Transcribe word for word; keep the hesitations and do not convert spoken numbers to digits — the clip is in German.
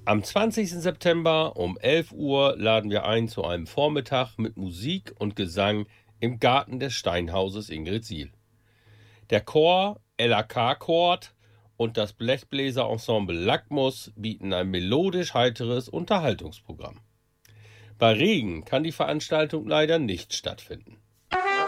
Am zwanzigsten September um elf Uhr laden wir ein zu einem Vormittag mit Musik und Gesang im Garten des Steinhauses Ingritshil. Der Chor L A K-Chord und das Blechbläserensemble Lackmus bieten ein melodisch heiteres Unterhaltungsprogramm. Bei Regen kann die Veranstaltung leider nicht stattfinden.